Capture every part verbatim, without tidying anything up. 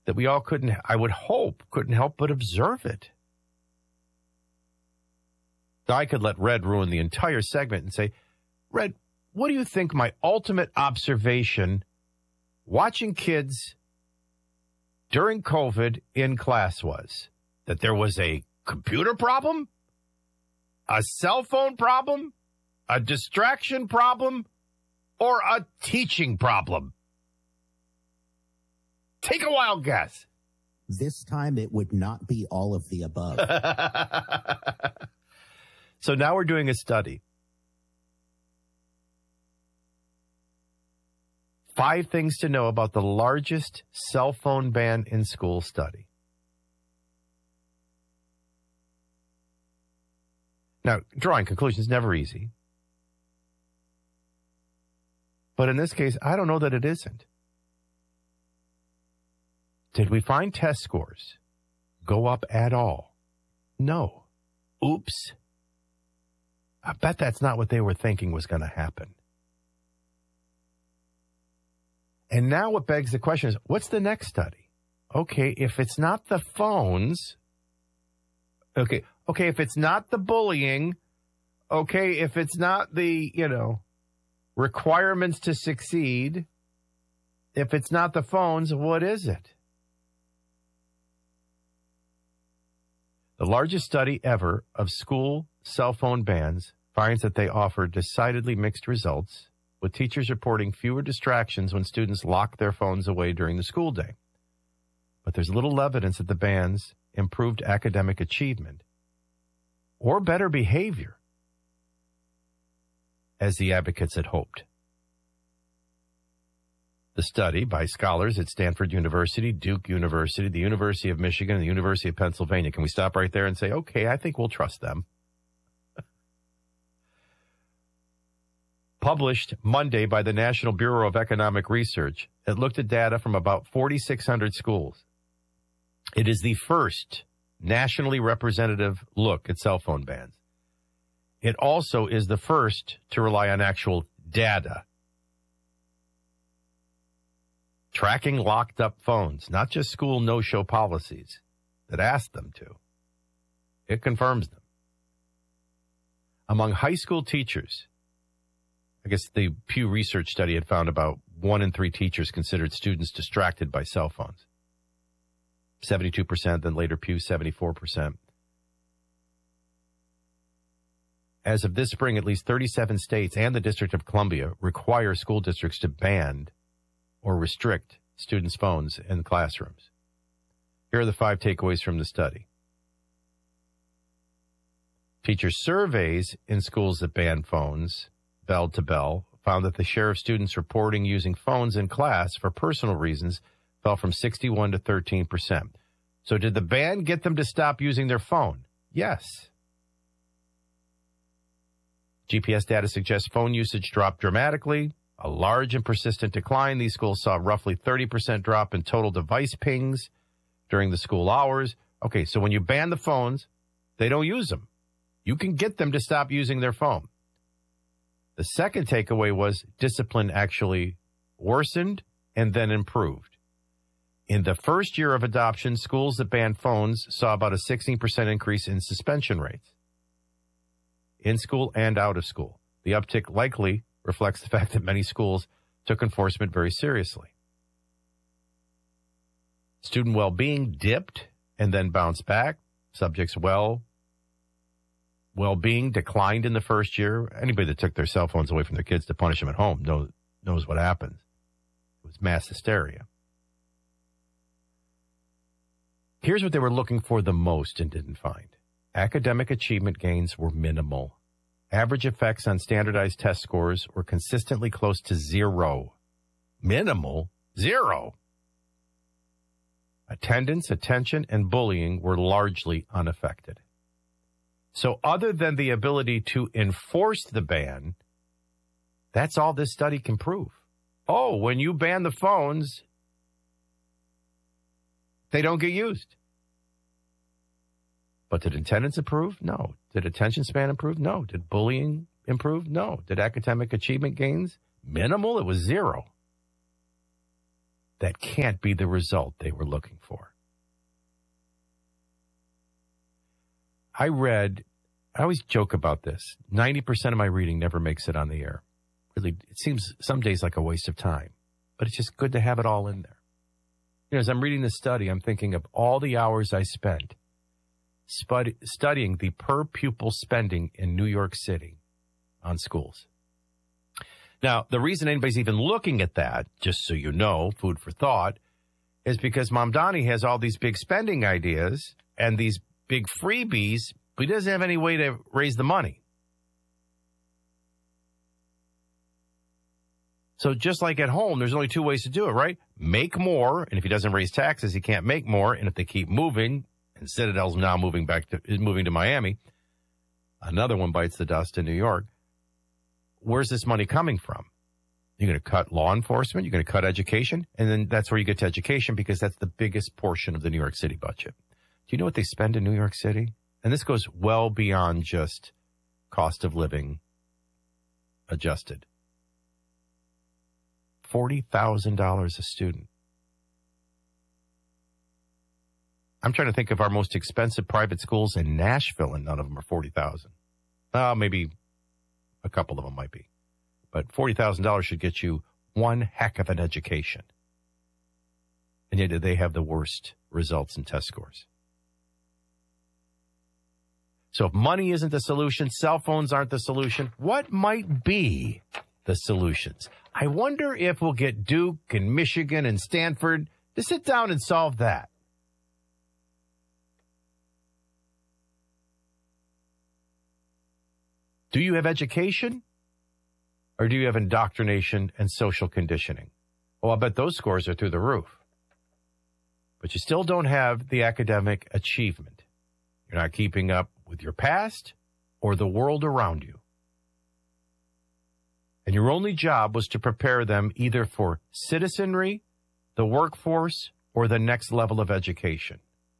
that we all couldn't, I would hope, couldn't help but observe it. I could let Red ruin the entire segment and say, Red, what do you think my ultimate observation watching kids during COVID in class was? That there was a computer problem, a cell phone problem, a distraction problem, or a teaching problem? Take a wild guess. This time it would not be all of the above. So now we're doing a study. Five things to know about the largest cell phone ban in school study. Now, drawing conclusions is never easy. But in this case, I don't know that it isn't. Did we find test scores go up at all? No. Oops. I bet that's not what they were thinking was going to happen. And now what begs the question is, what's the next study? Okay, if it's not the phones, okay, okay, if it's not the bullying, okay, if it's not the, you know, requirements to succeed, if it's not the phones, what is it? The largest study ever of school cell phone bans finds that they offer decidedly mixed results, with teachers reporting fewer distractions when students lock their phones away during the school day. But there's little evidence that the bans improved academic achievement or better behavior, as the advocates had hoped. The study by scholars at Stanford University, Duke University, the University of Michigan, and the University of Pennsylvania. Can we stop right there and say, okay, I think we'll trust them? Published Monday by the National Bureau of Economic Research, it looked at data from about forty-six hundred schools. It is the first nationally representative look at cell phone bans. It also is the first to rely on actual data. Tracking locked up phones, not just school no-show policies that asked them to. It confirms them. Among high school teachers, I guess the Pew Research study had found about one in three teachers considered students distracted by cell phones. seventy-two percent, then later Pew, seventy-four percent. As of this spring, at least thirty-seven states and the District of Columbia require school districts to ban or restrict students' phones in classrooms. Here are the five takeaways from the study. Teacher surveys in schools that ban phones, bell to bell, found that the share of students reporting using phones in class for personal reasons fell from sixty-one to thirteen percent. So did the ban get them to stop using their phone? Yes. G P S data suggests phone usage dropped dramatically. A large and persistent decline. These schools saw a roughly thirty percent drop in total device pings during the school hours. Okay, so when you ban the phones, they don't use them. You can get them to stop using their phone. The second takeaway was discipline actually worsened and then improved. In the first year of adoption, schools that banned phones saw about a sixteen percent increase in suspension rates, in school and out of school. The uptick likely reflects the fact that many schools took enforcement very seriously. Student well-being dipped and then bounced back. Subjects' well, well-being declined in the first year. Anybody that took their cell phones away from their kids to punish them at home knows, knows what happens. It was mass hysteria. Here's what they were looking for the most and didn't find. Academic achievement gains were minimal. Average effects on standardized test scores were consistently close to zero. Minimal? Zero. Attendance, attention, and bullying were largely unaffected. So other than the ability to enforce the ban, that's all this study can prove. Oh, when you ban the phones, they don't get used. But did attendance improve? No. Did attention span improve? No. Did bullying improve? No. Did academic achievement gains? Minimal. It was zero. That can't be the result they were looking for. I read, I always joke about this, ninety percent of my reading never makes it on the air. Really, it seems some days like a waste of time, but it's just good to have it all in there. You know, as I'm reading this study, I'm thinking of all the hours I spent spud- studying the per pupil spending in New York City on schools. Now, the reason anybody's even looking at that, just so you know, food for thought, is because Mamdani has all these big spending ideas and these big freebies, but he doesn't have any way to raise the money. So just like at home, there's only two ways to do it, right? Make more, and if he doesn't raise taxes, he can't make more. And if they keep moving, and Citadel's now moving back to is moving to Miami, another one bites the dust in New York. Where's this money coming from? You're going to cut law enforcement, you're going to cut education, and then that's where you get to education because that's the biggest portion of the New York City budget. Do you know what they spend in New York City? And this goes well beyond just cost of living adjusted. forty thousand dollars a student. I'm trying to think of our most expensive private schools in Nashville, and none of them are forty thousand dollars. Uh, maybe a couple of them might be. But forty thousand dollars should get you one heck of an education. And yet they have the worst results in test scores. So if money isn't the solution, cell phones aren't the solution, what might be the solutions? I wonder if we'll get Duke and Michigan and Stanford to sit down and solve that. Do you have education? Or do you have indoctrination and social conditioning? Well, I bet those scores are through the roof. But you still don't have the academic achievement. You're not keeping up with your past or the world around you. And your only job was to prepare them either for citizenry, the workforce, or the next level of education.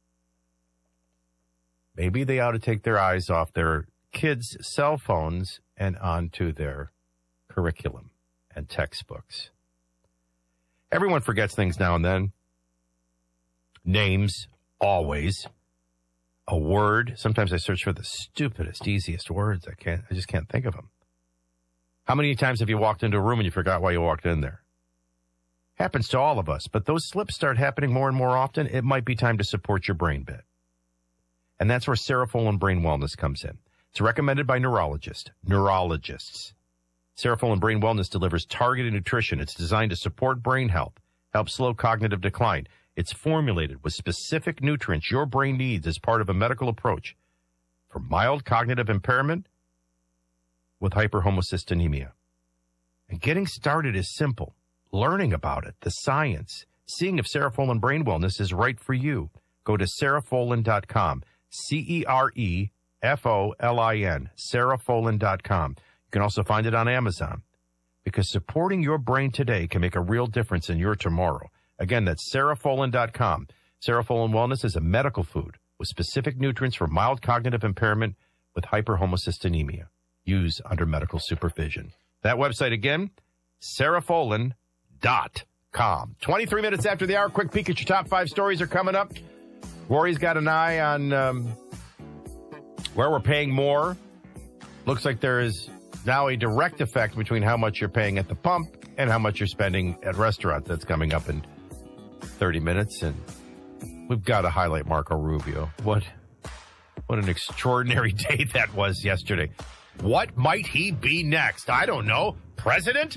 Maybe they ought to take their eyes off their kids' cell phones and onto their curriculum and textbooks. Everyone forgets things now and then. Names, always. A word. Sometimes I search for the stupidest, easiest words. I can't, I just can't think of them. How many times have you walked into a room and you forgot why you walked in there? Happens to all of us, but those slips start happening more and more often. It might be time to support your brain bit. And that's where Serofolin Brain Wellness comes in. It's recommended by neurologists. Neurologists. Serofolin Brain Wellness delivers targeted nutrition. It's designed to support brain health, help slow cognitive decline. It's formulated with specific nutrients your brain needs as part of a medical approach for mild cognitive impairment with hyperhomocystinemia. And getting started is simple. Learning about it, the science, seeing if Serofolin Brain Wellness is right for you. Go to Serofolin dot com. C E R E F O L I N. Serofolin dot com. You can also find it on Amazon. Because supporting your brain today can make a real difference in your tomorrow. Again, that's Serofolin dot com. Serofolin Wellness is a medical food with specific nutrients for mild cognitive impairment with hyperhomocystinemia. Use under medical supervision. That website again, Serofolin dot com. twenty-three minutes after the hour, quick peek at your top five stories are coming up. Rory's got an eye on um, where we're paying more. Looks like there is now a direct effect between how much you're paying at the pump and how much you're spending at restaurants. That's coming up in thirty minutes. And we've got to highlight Marco Rubio. What, what an extraordinary day that was yesterday. What might he be next? I don't know. President?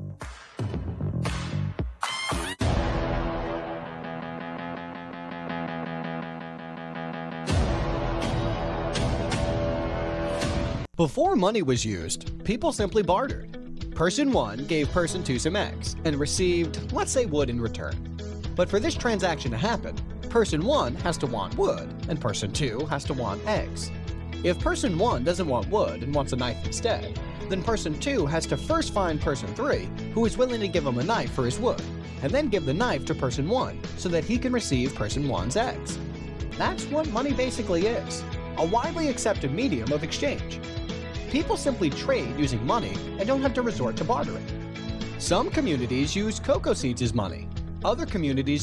Before money was used, people simply bartered. Person one gave person two some eggs and received, let's say, wood in return. But for this transaction to happen, person one has to want wood and person two has to want eggs. If person one doesn't want wood and wants a knife instead, then person two has to first find person three who is willing to give him a knife for his wood, and then give the knife to person one so that he can receive person one's eggs. That's what money basically is, a widely accepted medium of exchange. People simply trade using money and don't have to resort to bartering. Some communities use cocoa seeds as money. Other communities